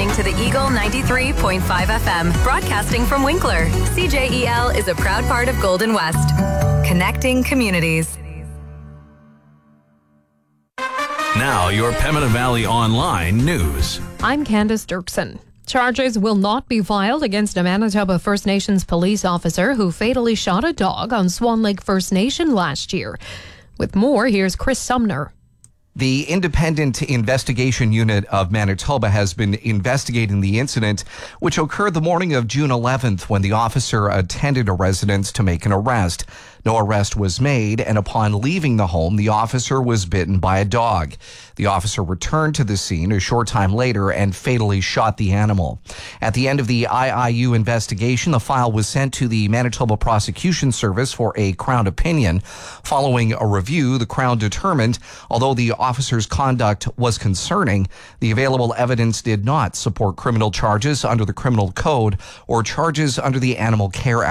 listening to the Eagle 93.5 FM, broadcasting from Winkler. CJEL is a proud part of Golden West, connecting communities. Now, your Pembina Valley Online news. I'm Candace Dirksen. Charges will not be filed against a Manitoba First Nations police officer who fatally shot a dog on Swan Lake First Nation last year. With more, here's Chris Sumner. The Independent Investigation Unit of Manitoba has been investigating the incident, which occurred the morning of June 11th when the officer attended a residence to make an arrest. No arrest was made, and upon leaving the home, the officer was bitten by a dog. The officer returned to the scene a short time later and fatally shot the animal. At the end of the IIU investigation, the file was sent to the Manitoba Prosecution Service for a Crown opinion. Following a review, the Crown determined, although the officer's conduct was concerning, the available evidence did not support criminal charges under the Criminal Code or charges under the Animal Care Act.